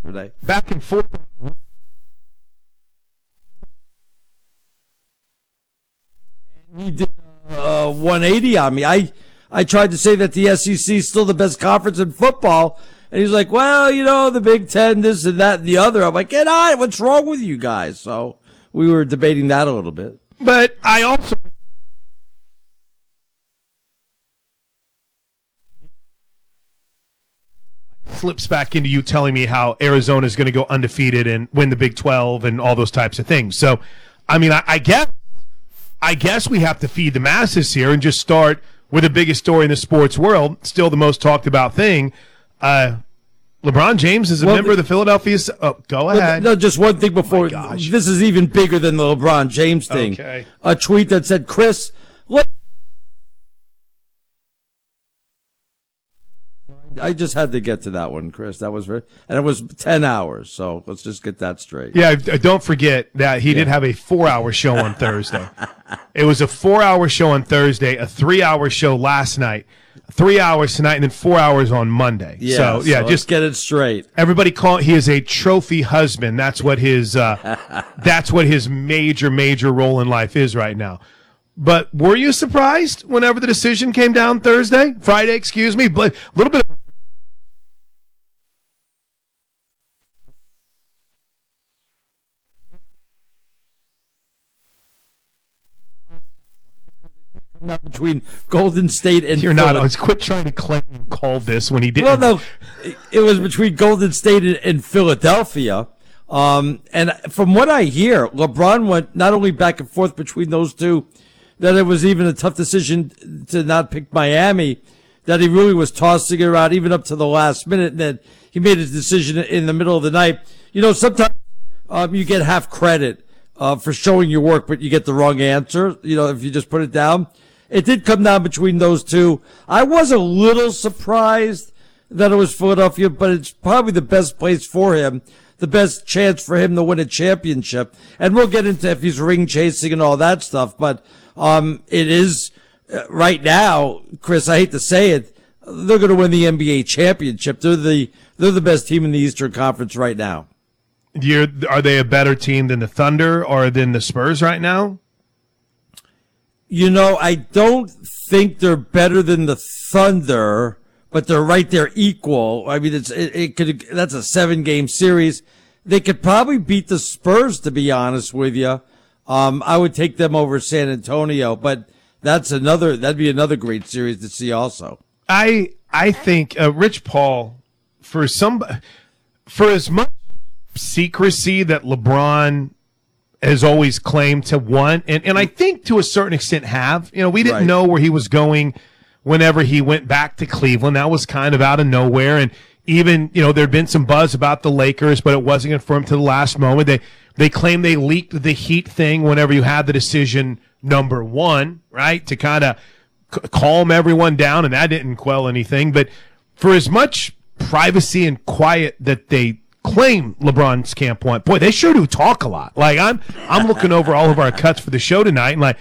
today. Back and forth. He did 180 on me. I tried to say that the SEC is still the best conference in football, and he's like, well, the Big Ten, this and that and the other. I'm like, get on, what's wrong with you guys? So we were debating that a little bit. But I also slips back into you telling me how Arizona is going to go undefeated and win the Big 12 and all those types of things. So, I mean, I guess we have to feed the masses here and just start with the biggest story in the sports world, still the most talked about thing. LeBron James is a member of the Philadelphia. Go ahead. No, just one thing before. This is even bigger than the LeBron James thing. Okay. A tweet that said, Chris, I just had to get to that one, Chris. That was and it was 10 hours, so let's just get that straight. Yeah, don't forget that he did have a 4-hour show on Thursday. It was a 4-hour show on Thursday, a 3-hour show last night, 3 hours tonight, and then 4 hours on Monday. So just get it straight. Everybody he is a trophy husband. That's what his major role in life is right now. But were you surprised whenever the decision came down Friday, excuse me? A little bit. Not between Golden State and You're not. Let's quit trying to claim you called this when he didn't. Well, no, it was between Golden State and Philadelphia. And from what I hear, LeBron went not only back and forth between those two, that it was even a tough decision to not pick Miami, that he really was tossing it around even up to the last minute, and then he made his decision in the middle of the night. Sometimes you get half credit for showing your work, but you get the wrong answer, if you just put it down. It did come down between those two. I was a little surprised that it was Philadelphia, but it's probably the best place for him, the best chance for him to win a championship. And we'll get into if he's ring chasing and all that stuff, but it is right now, Chris, I hate to say it, they're going to win the NBA championship. They're the best team in the Eastern Conference right now. Are they a better team than the Thunder or than the Spurs right now? I don't think they're better than the Thunder, but they're right there equal. I mean, that's a 7-game series. They could probably beat the Spurs, to be honest with you. I would take them over San Antonio, but that'd be another great series to see also. I think Rich Paul, for as much secrecy that LeBron has always claimed to want, and I think to a certain extent we didn't know where he was going whenever he went back to Cleveland. That was kind of out of nowhere, and even there'd been some buzz about the Lakers, but it wasn't confirmed to the last moment. They claim they leaked the Heat thing whenever you had the decision number one, right, to kind of calm everyone down, and that didn't quell anything. But for as much privacy and quiet that they claim LeBron's camp want, boy, they sure do talk a lot. Like I'm looking over all of our cuts for the show tonight, and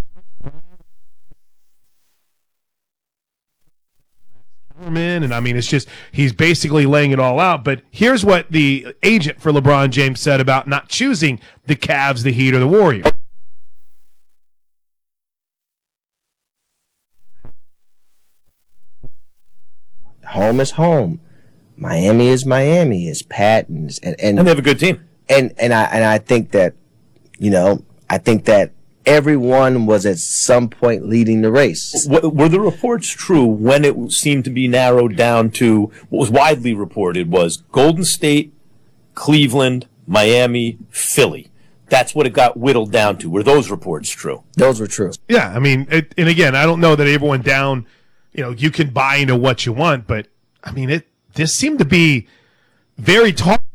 and I mean, it's just he's basically laying it all out. But here's what the agent for LeBron James said about not choosing the Cavs, the Heat, or the Warriors. Home is home. Miami is Miami. It's Pat and they have a good team. And I think that, I think that everyone was at some point leading the race. Were the reports true when it seemed to be narrowed down to what was widely reported was Golden State, Cleveland, Miami, Philly? That's what it got whittled down to. Were those reports true? Those were true. Yeah, I mean, and again, I don't know that everyone down, you can buy into what you want, but I mean, this seemed to be very talk.